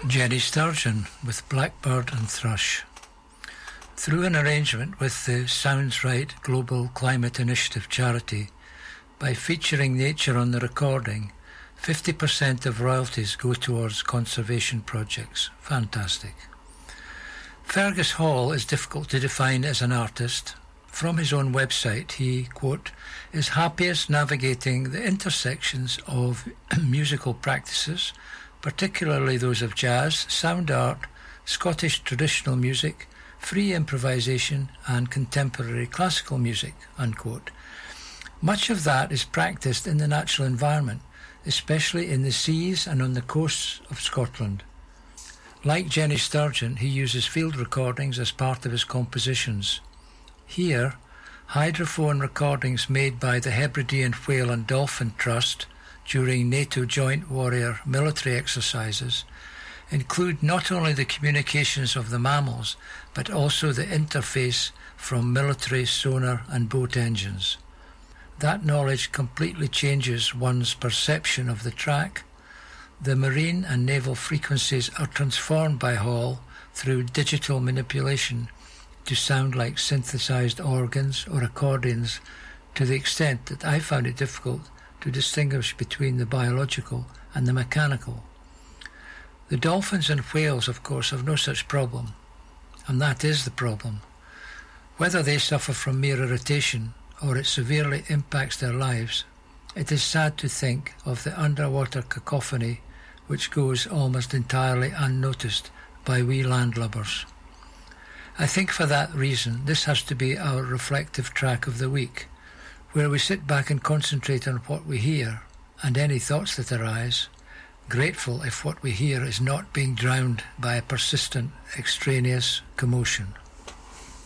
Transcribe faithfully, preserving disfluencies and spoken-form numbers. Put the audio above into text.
Jenny Sturgeon with Blackbird and Thrush. Through an arrangement with the Sounds Right Global Climate Initiative charity, by featuring nature on the recording, fifty percent of royalties go towards conservation projects. Fantastic. Fergus Hall is difficult to define as an artist. From his own website, he, quote, is happiest navigating the intersections of musical practices, particularly those of jazz, sound art, Scottish traditional music, free improvisation and contemporary classical music, unquote. Much of that is practiced in the natural environment, especially in the seas and on the coasts of Scotland. Like Jenny Sturgeon, he uses field recordings as part of his compositions. Here, hydrophone recordings made by the Hebridean Whale and Dolphin Trust during NATO Joint Warrior military exercises include not only the communications of the mammals, but also the interface from military sonar and boat engines. That knowledge completely changes one's perception of the track. The marine and naval frequencies are transformed by Hall through digital manipulation to sound like synthesized organs or accordions, to the extent that I found it difficult to distinguish between the biological and the mechanical. The dolphins and whales, of course, have no such problem, and that is the problem. Whether they suffer from mere irritation or it severely impacts their lives, it is sad to think of the underwater cacophony which goes almost entirely unnoticed by we landlubbers. I think for that reason this has to be our reflective track of the week, where we sit back and concentrate on what we hear and any thoughts that arise, grateful if what we hear is not being drowned by a persistent extraneous commotion.